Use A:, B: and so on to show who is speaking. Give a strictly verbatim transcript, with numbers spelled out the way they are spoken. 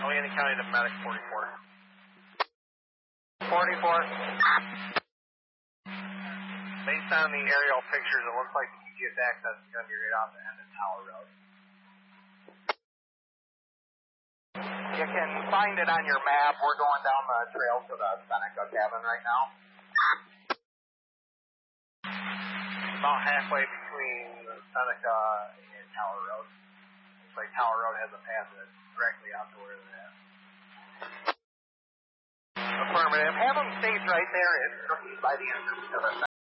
A: Allegheny County to Medic forty-four.
B: forty-four.
A: Based on the aerial pictures, it looks like the easiest access is going to be right off the end of Tower Road.
B: You can find it on your map. We're going down the trail to the Seneca cabin right now.
A: About halfway between Seneca and Tower Road. Looks like Tower Road has a path that's directly out to where they're at.
B: Affirmative. Have them stay right there. It's by the entrance to the